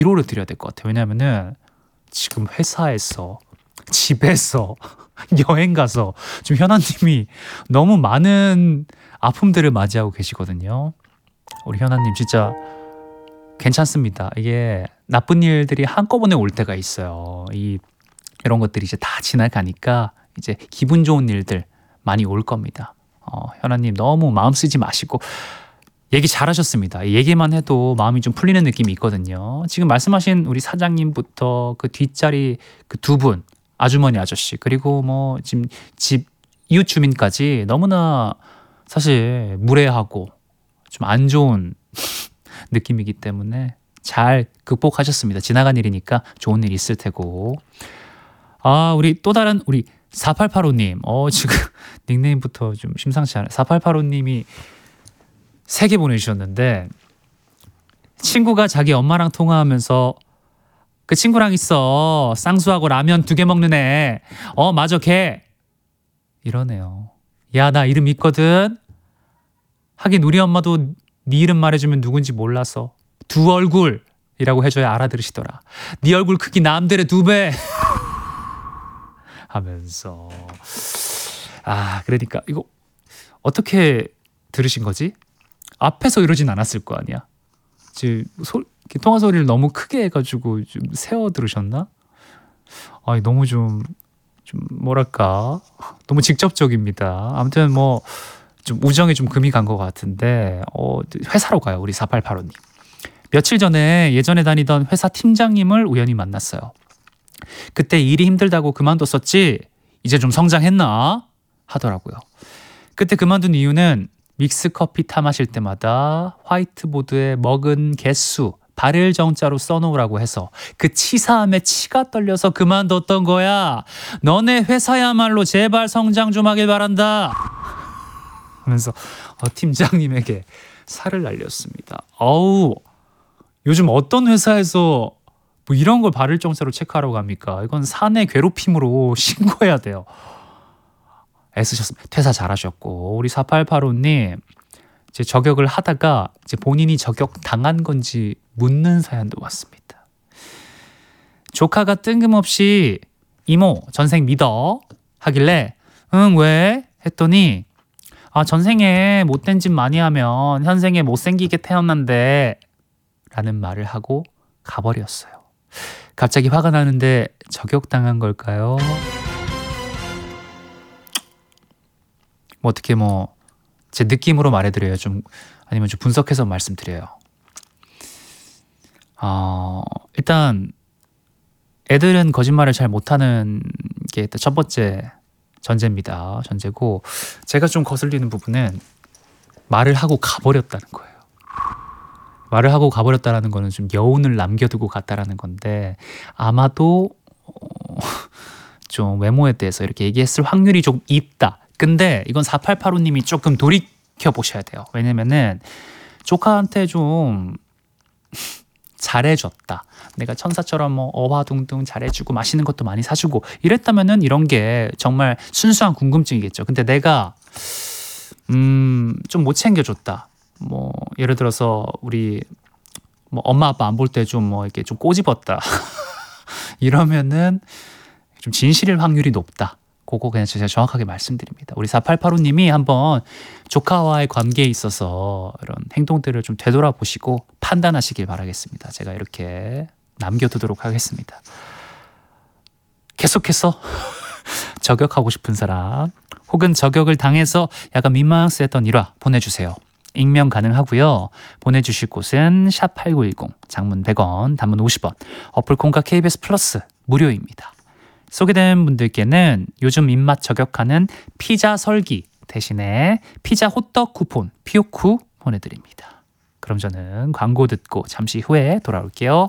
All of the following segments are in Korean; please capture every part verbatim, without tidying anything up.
위로를 드려야 될 것 같아요. 왜냐하면은 지금 회사에서, 집에서, 여행 가서 지금 현아님이 너무 많은 아픔들을 맞이하고 계시거든요. 우리 현아님 진짜 괜찮습니다. 이게 나쁜 일들이 한꺼번에 올 때가 있어요. 이 이런 것들이 이제 다 지나가니까 이제 기분 좋은 일들 많이 올 겁니다. 어, 현아님 너무 마음 쓰지 마시고 얘기 잘하셨습니다. 얘기만 해도 마음이 좀 풀리는 느낌이 있거든요. 지금 말씀하신 우리 사장님부터 그 뒷자리 그 두 분, 아주머니 아저씨, 그리고 뭐 지금 집 이웃 주민까지 너무나 사실 무례하고 좀 안 좋은 느낌이기 때문에 잘 극복하셨습니다. 지나간 일이니까 좋은 일 있을 테고. 아, 우리 또 다른 우리 사팔팔오님. 어, 지금 닉네임부터 좀 심상치 않아요. 사팔팔오님이 세 개 보내주셨는데, 친구가 자기 엄마랑 통화하면서 그 친구랑 있어, 쌍수하고 라면 두 개 먹는 애, 어 맞아 걔, 이러네요. 야, 나 이름 있거든. 하긴 우리 엄마도 네 이름 말해주면 누군지 몰라서 두 얼굴이라고 해줘야 알아들으시더라. 네 얼굴 크기 남들의 두 배 하면서. 아, 그러니까 이거 어떻게 들으신 거지? 앞에서 이러진 않았을 거 아니야. 지금 소, 통화 소리를 너무 크게 해가지고 좀 세워 들으셨나? 아, 너무 좀, 좀 뭐랄까, 너무 직접적입니다. 아무튼 뭐 좀 우정에 좀 금이 간 것 같은데, 어, 회사로 가요. 우리 사팔팔오님. 며칠 전에 예전에 다니던 회사 팀장님을 우연히 만났어요. 그때 일이 힘들다고 그만뒀었지? 이제 좀 성장했나? 하더라고요. 그때 그만둔 이유는 믹스커피 타 마실 때마다 화이트보드에 먹은 개수, 바를 정자로 써놓으라고 해서 그 치사함에 치가 떨려서 그만뒀던 거야. 너네 회사야말로 제발 성장 좀 하길 바란다. 하면서 어, 팀장님에게 살을 날렸습니다. 어우, 요즘 어떤 회사에서 뭐 이런 걸 바를 정자로 체크하라고 합니까? 이건 사내 괴롭힘으로 신고해야 돼요. 애쓰셨습니다. 퇴사 잘하셨고, 우리 사팔팔오님 이제 저격을 하다가 이제 본인이 저격 당한 건지 묻는 사연도 왔습니다. 조카가 뜬금없이 이모 전생 믿어 하길래 응 왜? 했더니 아, 전생에 못된 짓 많이 하면 현생에 못생기게 태어난대 라는 말을 하고 가버렸어요. 갑자기 화가 나는데 저격당한 걸까요? 뭐 어떻게 뭐 제 느낌으로 말해드려요? 좀 아니면 좀 분석해서 말씀드려요. 어, 일단 애들은 거짓말을 잘 못하는 게 첫 번째 전제입니다. 전제고, 제가 좀 거슬리는 부분은 말을 하고 가버렸다는 거예요. 말을 하고 가버렸다라는 거는 좀 여운을 남겨두고 갔다라는 건데, 아마도 어, 좀 외모에 대해서 이렇게 얘기했을 확률이 좀 있다. 근데 이건 사팔팔오님이 조금 돌이켜 보셔야 돼요. 왜냐면은 조카한테 좀 잘해줬다. 내가 천사처럼 뭐 어화둥둥 잘해주고 맛있는 것도 많이 사주고 이랬다면은 이런 게 정말 순수한 궁금증이겠죠. 근데 내가 음, 좀 못 챙겨줬다. 뭐 예를 들어서 우리 뭐 엄마 아빠 안 볼 때 좀 뭐 이렇게 좀 꼬집었다. 이러면은 좀 진실일 확률이 높다. 그거 그냥 제가 정확하게 말씀드립니다. 우리 사팔팔오님이 한번 조카와의 관계에 있어서 이런 행동들을 좀 되돌아보시고 판단하시길 바라겠습니다. 제가 이렇게 남겨두도록 하겠습니다. 계속해서 저격하고 싶은 사람 혹은 저격을 당해서 약간 민망했던 일화 보내주세요. 익명 가능하고요. 보내주실 곳은 샵팔구일공, 장문 백 원, 단문 오십 원, 어플 콩과 케이비에스 플러스 무료입니다. 소개된 분들께는 요즘 입맛 저격하는 피자 설기 대신에 피자 호떡 쿠폰 피오쿠 보내드립니다. 그럼 저는 광고 듣고 잠시 후에 돌아올게요.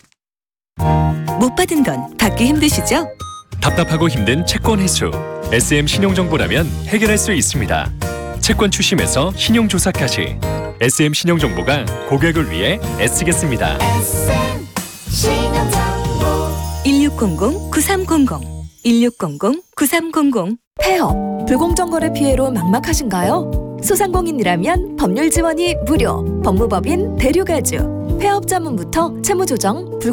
못 받은 건 받기 힘드시죠? 답답하고 힘든 채권 회수. 에스엠 신용정보라면 해결할 수 있습니다. 채권 추심에서 신용조사까지 에스엠 신용정보가 고객을 위해 애쓰겠습니다. 에스엠 신용정보 일육공공 구삼공공 일육공공 구삼공공. 폐업, 불공정거래 피해로 막막하신가요? 소상공인이라면 법률 지원이 무료. 법무법인 대류가주. 폐업 자문부터 채무조정,